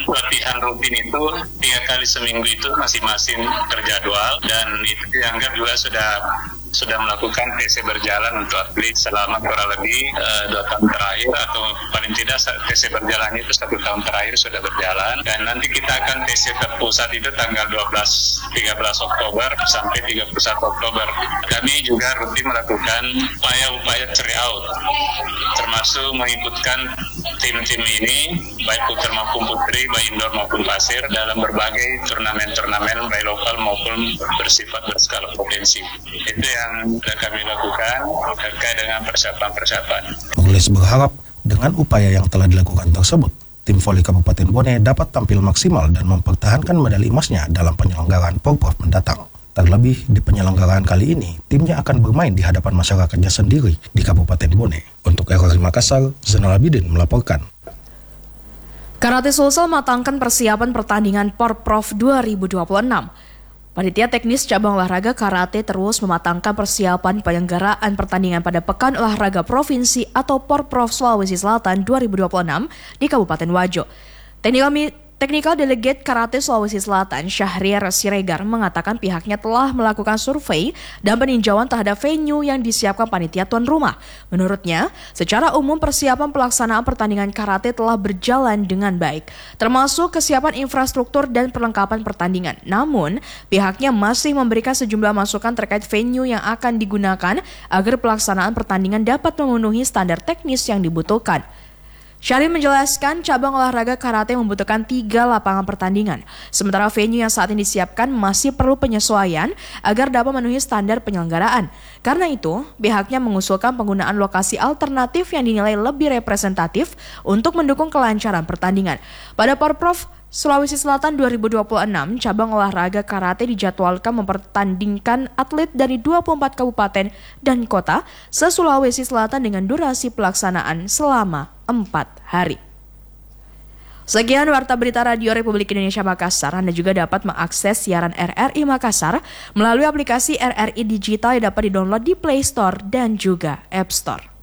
latihan rutin itu 3 kali seminggu itu masing-masing terjadwal, dan itu dianggap juga sudah melakukan TC berjalan untuk atlet selama kurang lebih 2 tahun terakhir, atau paling tidak TC berjalannya itu 1 tahun terakhir sudah berjalan. Dan nanti kita akan TC terpusat itu tanggal 13 Oktober sampai 31 Oktober. Kami juga rutin melakukan upaya-upaya tryout, termasuk mengikutkan tim-tim ini baik putra maupun putri, baik indoor maupun pasir, dalam berbagai turnamen-turnamen baik lokal maupun bersifat berskala provinsi. Itu yang sudah kami lakukan terkait dengan persiapan-persiapan. Mukhlis berharap dengan upaya yang telah dilakukan tersebut, tim voli Kabupaten Bone dapat tampil maksimal dan mempertahankan medali emasnya dalam penyelenggaraan Porprov mendatang. Terlebih di penyelenggaraan kali ini, timnya akan bermain di hadapan masyarakatnya sendiri di Kabupaten Bone. Untuk RRI Makassar, Zainal Abidin melaporkan. Karate Sulsel matangkan persiapan pertandingan Porprov 2026. Panitia Teknis Cabang Olahraga Karate terus mematangkan persiapan penyelenggaraan pertandingan pada Pekan Olahraga Provinsi atau Porprov Sulawesi Selatan 2026 di Kabupaten Wajo. Technical Delegate Karate Sulawesi Selatan, Syahriar Siregar, mengatakan pihaknya telah melakukan survei dan peninjauan terhadap venue yang disiapkan panitia tuan rumah. Menurutnya, secara umum persiapan pelaksanaan pertandingan karate telah berjalan dengan baik, termasuk kesiapan infrastruktur dan perlengkapan pertandingan. Namun, pihaknya masih memberikan sejumlah masukan terkait venue yang akan digunakan agar pelaksanaan pertandingan dapat memenuhi standar teknis yang dibutuhkan. Syahri menjelaskan cabang olahraga karate membutuhkan 3 lapangan pertandingan, sementara venue yang saat ini disiapkan masih perlu penyesuaian agar dapat memenuhi standar penyelenggaraan. Karena itu, pihaknya mengusulkan penggunaan lokasi alternatif yang dinilai lebih representatif untuk mendukung kelancaran pertandingan. Pada Porprov Sulawesi Selatan 2026, cabang olahraga karate dijadwalkan mempertandingkan atlet dari 24 kabupaten dan kota se-Sulawesi Selatan dengan durasi pelaksanaan selama 4 hari. Sekian Warta Berita Radio Republik Indonesia Makassar. Anda juga dapat mengakses siaran RRI Makassar melalui aplikasi RRI Digital yang dapat didownload di Play Store dan juga App Store.